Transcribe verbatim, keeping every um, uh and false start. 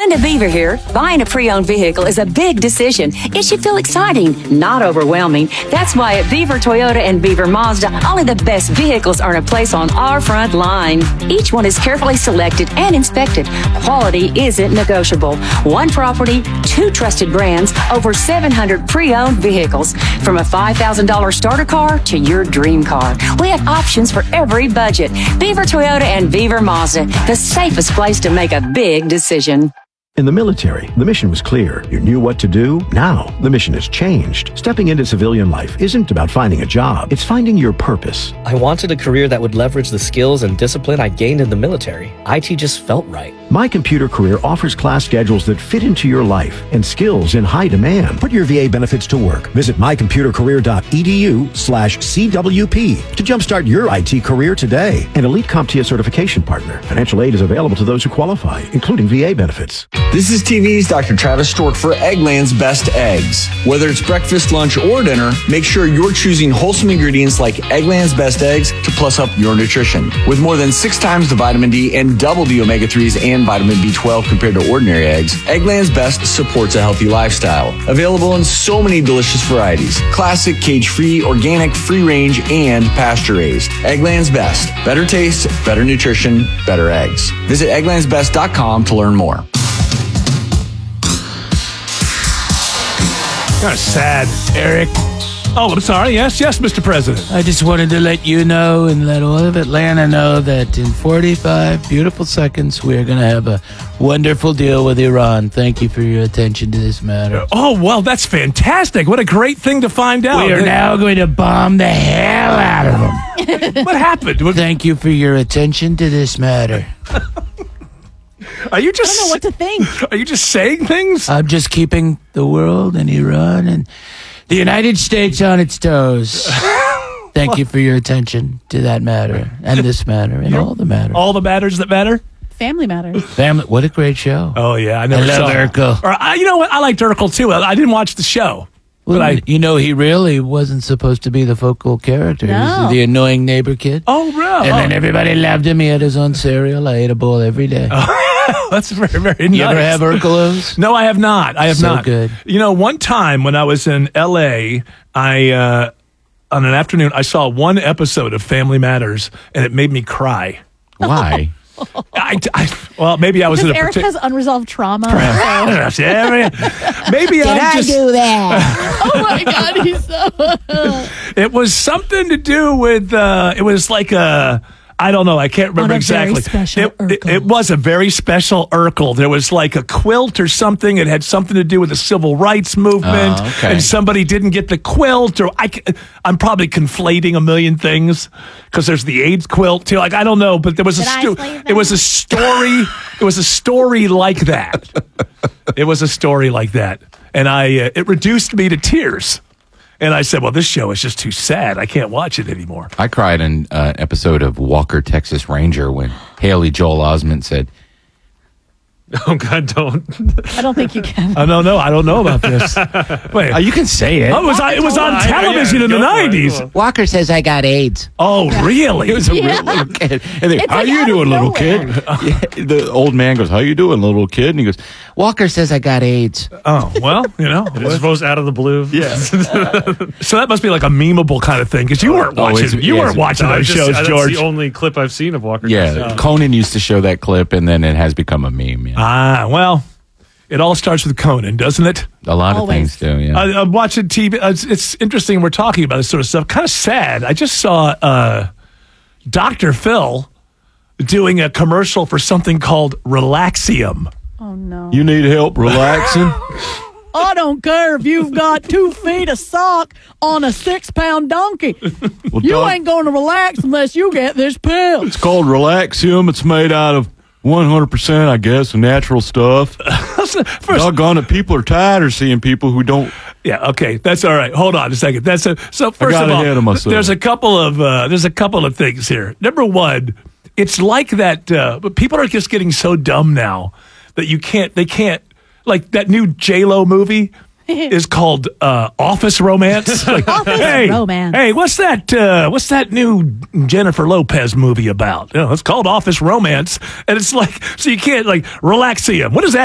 Linda Beaver here. Buying a pre-owned vehicle is a big decision. It should feel exciting, not overwhelming. That's why at Beaver Toyota and Beaver Mazda, only the best vehicles earn a place on our front line. Each one is carefully selected and inspected. Quality isn't negotiable. One property, two trusted brands, over seven hundred pre-owned vehicles. From a five thousand dollars starter car to your dream car. We have options for every budget. Beaver Toyota and Beaver Mazda, the safest place to make a big decision. In the military, the mission was clear. You knew what to do. Now, the mission has changed. Stepping into civilian life isn't about finding a job. It's finding your purpose. I wanted a career that would leverage the skills and discipline I gained in the military. I T just felt right. My Computer Career offers class schedules that fit into your life and skills in high demand. Put your V A benefits to work. Visit my computer career dot e d u slash C W P to jumpstart your I T career today. An elite CompTIA certification partner. Financial aid is available to those who qualify, including V A benefits. This is T V's Doctor Travis Stork for Eggland's Best Eggs. Whether it's breakfast, lunch, or dinner, make sure you're choosing wholesome ingredients like Eggland's Best Eggs to plus up your nutrition. With more than six times the vitamin D and double the omega threes and vitamin B twelve compared to ordinary eggs, Eggland's Best supports a healthy lifestyle. Available in so many delicious varieties. Classic, cage-free, organic, free-range, and pasture-raised. Eggland's Best. Better taste, better nutrition, better eggs. Visit egglands best dot com to learn more. Kind of sad, Eric. Oh, I'm sorry. Yes, yes, Mister President. I just wanted to let you know and let all of Atlanta know that in forty-five beautiful seconds, we are going to have a wonderful deal with Iran. Thank you for your attention to this matter. Oh, well, that's fantastic. What a great thing to find out. We are now going to bomb the hell out of them. What happened? What- Thank you for your attention to this matter. Are you just? I don't know what to think. Are you just saying things? I'm just keeping the world and Iran and the United States on its toes. Thank you for your attention to that matter and this matter and all the matters. All the matters that matter? Family Matters. Family, what a great show. Oh, yeah. I never I love saw Urkel. Or, I, you know what? I liked Urkel, too. I, I didn't watch the show. Well, but I, you know, he really wasn't supposed to be the focal character. No. He was the annoying neighbor kid. oh, really? And then everybody loved him. He had his own cereal. I ate a bowl every day. That's very, very You nice. ever have Urkelos? No, I have not. I have So not. good. You know, one time when I was in L A, I uh, on an afternoon, I saw one episode of Family Matters, and it made me cry. Why? I, I, well, maybe I was Because in a Eric particular. has unresolved trauma. So. Maybe Did I I just. do that? Oh my God, he's so. It was something to do with. Uh, it was like a. I don't know. I can't remember On a very exactly. special it, it, Urkel. it was a very special Urkel. There was like a quilt or something. It had something to do with the civil rights movement, Oh, okay. and somebody didn't get the quilt. Or I, am probably conflating a million things because there's the AIDS quilt too. Like I don't know, but there was Did a I sto- slave it was them? a story. It was a story like that. It was a story like that, and I uh, it reduced me to tears. And I said, well, this show is just too sad. I can't watch it anymore. I cried in uh, an episode of Walker, Texas Ranger when Haley Joel Osment said, Oh, God, don't. I don't think you can. I don't know. I don't know about this. Wait. oh, you can say it. Oh, it was, it was on television in the nineties. Walker says I got AIDS. Oh, really? It was a Yeah. real little kid. And they, It's how like you out of doing, little nowhere. kid? Yeah, the old man goes, how you doing, little kid? And he goes, Walker says I got AIDS. Oh, well, you know. It's supposed out of the blue. yeah. So that must be like a memeable kind of thing because you weren't Oh, watching. it's- you yeah, weren't it's- watching No, I those just- shows, that's George. the only clip I've seen of Walker. Yeah, Texas. Conan used to show that clip, and then it has become a meme. Yeah. Ah, well, it all starts with Conan, doesn't it? a lot always. of things do, yeah. I, I'm watching T V. Uh, It's, it's interesting. We're talking about this sort of stuff. Kind of sad. I just saw uh, Doctor Phil doing a commercial for something called Relaxium. Oh no. you need help relaxing? I don't care if you've got two feet of sock on a six pound donkey. Well, You doc, ain't going to relax unless you get this pill. it's called Relaxium. It's made out of one hundred percent, I guess, natural stuff. First, Doggone it, people are tired of seeing people who don't. yeah, okay, that's all right. Hold on a second. That's a so. First got of all, ahead of myself. there's a couple of uh, there's a couple of things here. Number one, it's like that. Uh, but people are just getting so dumb now that you can't. They can't like that new J Lo movie. Is called uh, Office Romance. Like, Office hey, Romance. Hey, what's that? Uh, what's that new Jennifer Lopez movie about? You know, it's called Office Romance, and it's like so you can't like Relaxium. What does that